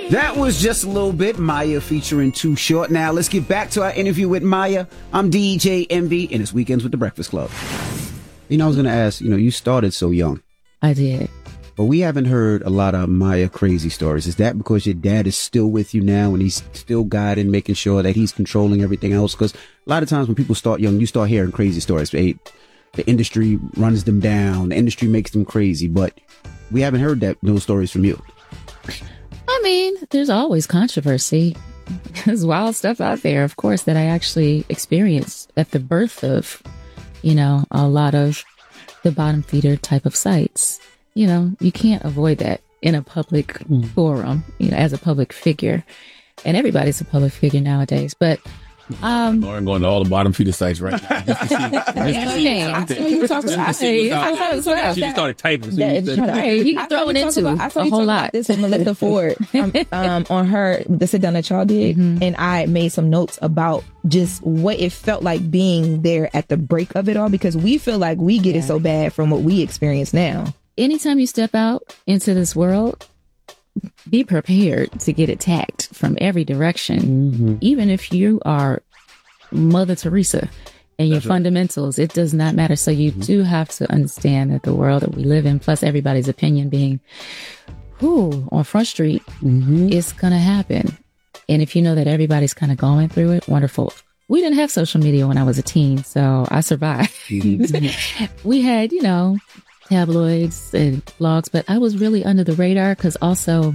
That was just a little bit. Maya featuring Too Short. Now, let's get back to our interview with Maya. I'm DJ MV, and it's Weekends with the Breakfast Club. I was going to ask, you started so young. I did. But we haven't heard a lot of Maya crazy stories. Is that because your dad is still with you now and he's still guiding, making sure that he's controlling everything else? Because a lot of times when people start young, you start hearing crazy stories. The industry runs them down. The industry makes them crazy. But we haven't heard those stories from you. I mean, there's always controversy. There's wild stuff out there, of course, that I actually experienced at the birth of, a lot of the bottom feeder type of sites. You can't avoid that in a public forum, as a public figure. And everybody's a public figure nowadays. But Lauren going to all the bottom feeder sites right now. She just started typing. You can throw it into a whole lot. This with Melissa Ford on her the sit down that y'all did, and I made some notes about just what it felt like being there at the break of it all, because we feel like we get it so bad from what we experience now. Anytime you step out into this world, be prepared to get attacked from every direction. Even if you are Mother Teresa and your fundamentals, it does not matter. So you do have to understand that the world that we live in, plus everybody's opinion being, on Front Street, it's going to happen. And if you know that everybody's kind of going through it, wonderful. We didn't have social media when I was a teen, so I survived. We had, tabloids and blogs, but I was really under the radar because also,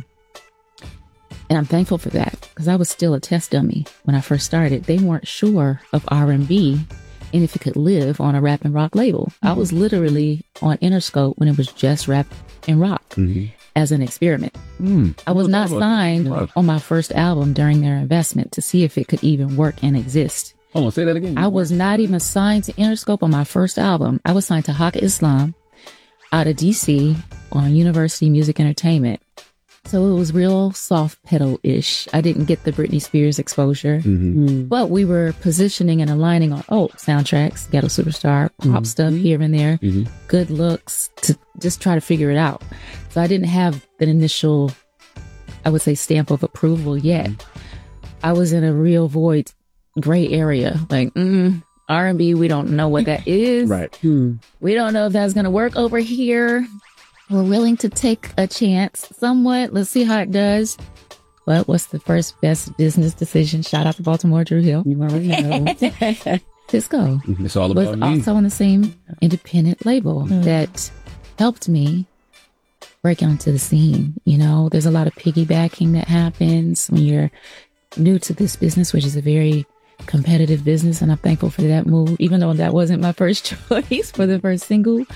and I'm thankful for that, because I was still a test dummy when I first started. They weren't sure of R&B and if it could live on a rap and rock label. I was literally on Interscope when it was just rap and rock as an experiment. I was not signed on my first album during their investment to see if it could even work and exist. Hold on, say that again. I was not even signed to Interscope on my first album. I was signed to Haka Islam out of DC on University Music Entertainment. So it was real soft pedal-ish. I didn't get the Britney Spears exposure, but we were positioning and aligning on soundtracks, Ghetto Superstar, pop stuff here and there, good looks, to just try to figure it out. So I didn't have the initial, I would say, stamp of approval yet. I was in a real void, gray area, like R&B, we don't know what that is. Right. We don't know if that's going to work over here. We're willing to take a chance somewhat. Let's see how it does. But what's the first best business decision? Shout out to Baltimore, Drew Hill. You already know. Cisco. It's all about was me. also on the same independent label that helped me break onto the scene. There's a lot of piggybacking that happens when you're new to this business, which is a very competitive business, and I'm thankful for that move, even though that wasn't my first choice for the first single.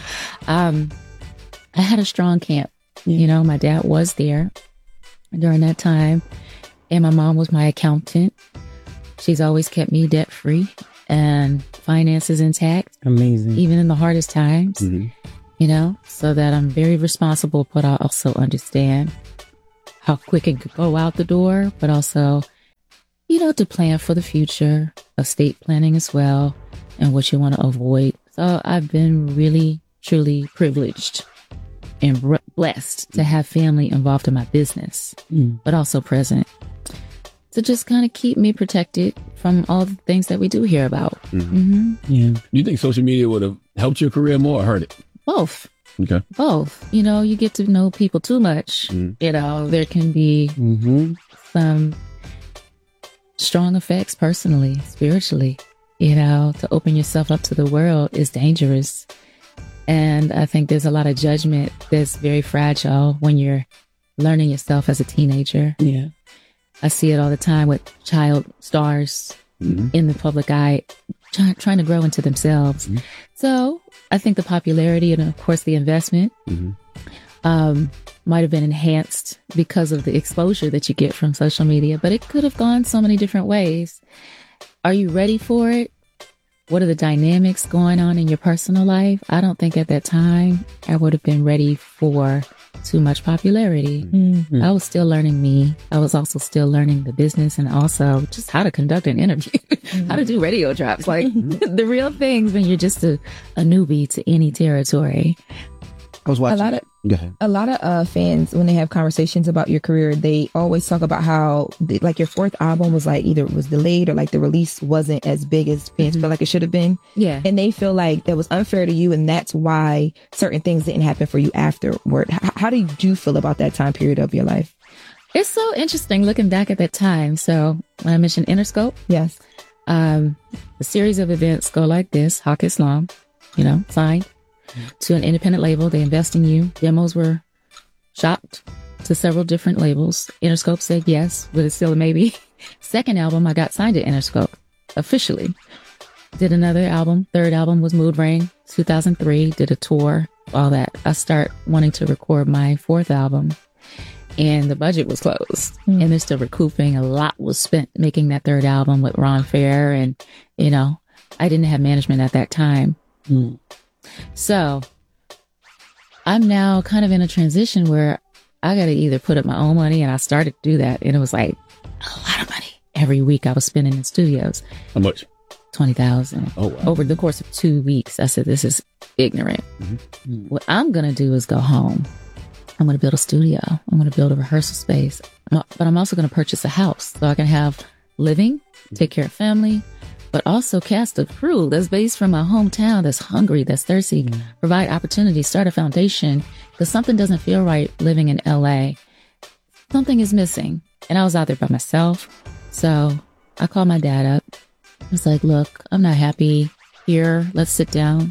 I had a strong camp. My dad was there during that time, and my mom was my accountant. She's always kept me debt free and finances intact. Amazing. Even in the hardest times, so that I'm very responsible, but I also understand how quick it could go out the door, but also to plan for the future, estate planning as well, and what you want to avoid. So I've been really, truly privileged and blessed to have family involved in my business, but also present to just kind of keep me protected from all the things that we do hear about. Yeah. You think social media would have helped your career more or hurt it? Both. Okay. Both. You get to know people too much. There can be some strong effects personally, spiritually. To open yourself up to the world is dangerous. And I think there's a lot of judgment that's very fragile when you're learning yourself as a teenager. Yeah. I see it all the time with child stars in the public eye, trying to grow into themselves. So I think the popularity and, of course, the investment might have been enhanced because of the exposure that you get from social media, but it could have gone so many different ways. Are you ready for it? What are the dynamics going on in your personal life? I don't think at that time I would have been ready for too much popularity. I was still learning me. I was also still learning the business and also just how to conduct an interview, how to do radio drops, like the real things when you're just a newbie to any territory. I was watching. Go ahead. A lot of fans, when they have conversations about your career, they always talk about how like your fourth album was like either it was delayed or like the release wasn't as big as fans felt like it should have been. Yeah. And they feel like that was unfair to you, and that's why certain things didn't happen for you afterward. How did you feel about that time period of your life? It's so interesting looking back at that time. So when I mentioned Interscope, yes, the series of events go like this: Hawk Islam, signed to an independent label. They invest in you. Demos were shopped to several different labels. Interscope said yes, but it's still a maybe. Second album, I got signed to Interscope officially. Did another album. Third album was Mood Ring, 2003. Did a tour, all that. I start wanting to record my fourth album, and the budget was closed. And they're still recouping. A lot was spent making that third album with Ron Fair, and I didn't have management at that time. So I'm now kind of in a transition where I got to either put up my own money, and I started to do that. And it was like a lot of money. Every week I was spending in studios. How much? $20,000. Oh, wow. Over the course of 2 weeks. I said, this is ignorant. What I'm going to do is go home. I'm going to build a studio. I'm going to build a rehearsal space. But I'm also going to purchase a house so I can have living, take care of family, but also cast a crew that's based from my hometown, that's hungry, that's thirsty, provide opportunity, start a foundation, because something doesn't feel right living in LA. Something is missing. And I was out there by myself. So I called my dad up. I was like, look, I'm not happy here. Let's sit down.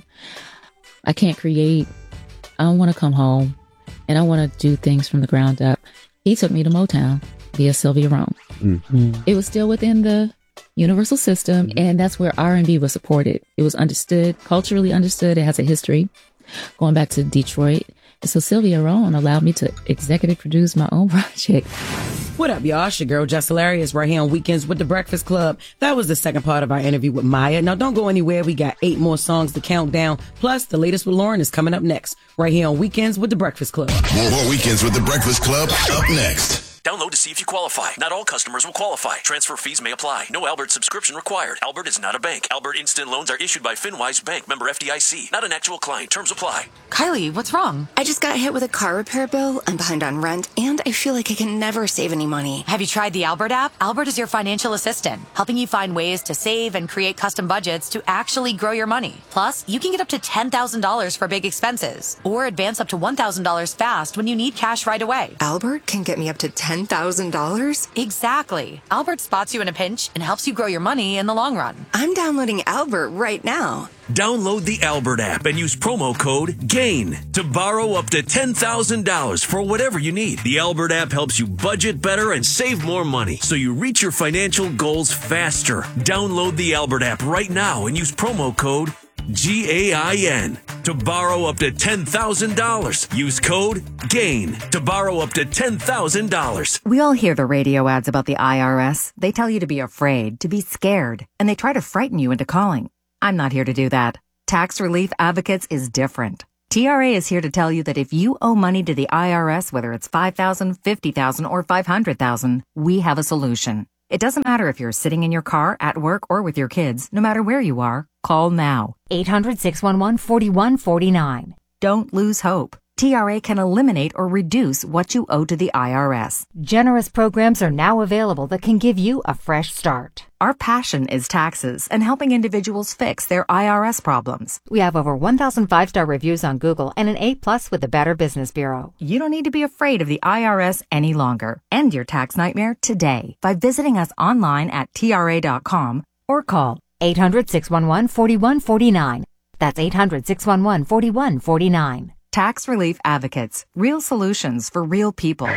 I can't create. I don't want to come home, and I want to do things from the ground up. He took me to Motown via Sylvia Rome. It was still within the Universal system, and that's where R&B was supported. It was understood, culturally understood. It has a history going back to Detroit. And so Sylvia Rome allowed me to executive produce my own project. What up, y'all? It's your girl, Jess Hilarious, right here on Weekends with the Breakfast Club. That was the second part of our interview with Maya. Now, don't go anywhere. We got 8 more songs to count down. Plus, the latest with Lauren is coming up next, right here on Weekends with the Breakfast Club. More Weekends with the Breakfast Club up next. Download to see if you qualify. Not all customers will qualify. Transfer fees may apply. No Albert subscription required. Albert is not a bank. Albert Instant Loans are issued by FinWise Bank, member FDIC. Not an actual client. Terms apply. Kylie, what's wrong? I just got hit with a car repair bill. I'm behind on rent, and I feel like I can never save any money. Have you tried the Albert app? Albert is your financial assistant, helping you find ways to save and create custom budgets to actually grow your money. Plus, you can get up to $10,000 for big expenses, or advance up to $1,000 fast when you need cash right away. Albert can get me up to $10,000? Exactly. Albert spots you in a pinch and helps you grow your money in the long run. I'm downloading Albert right now. Download the Albert app and use promo code GAIN to borrow up to $10,000 for whatever you need. The Albert app helps you budget better and save more money so you reach your financial goals faster. Download the Albert app right now and use promo code GAIN to borrow up to $10,000. Use code GAIN to borrow up to $10,000. We all hear the radio ads about the IRS. They tell you to be afraid, to be scared, and they try to frighten you into calling. I'm not here to do that. Tax Relief Advocates is different. TRA is here to tell you that if you owe money to the IRS, whether it's $5,000, $50,000, or $500,000, we have a solution. It doesn't matter if you're sitting in your car, at work, or with your kids. No matter where you are, call now. 800-611-4149. Don't lose hope. TRA can eliminate or reduce what you owe to the IRS. Generous programs are now available that can give you a fresh start. Our passion is taxes and helping individuals fix their IRS problems. We have over 1,000 5-star reviews on Google and an A+ with the Better Business Bureau. You don't need to be afraid of the IRS any longer. End your tax nightmare today by visiting us online at TRA.com or call 800-611-4149. That's 800-611-4149. Tax Relief Advocates. Real solutions for real people.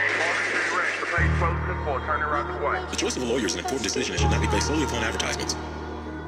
The choice of a lawyer is an important decision and should not be based solely upon advertisements.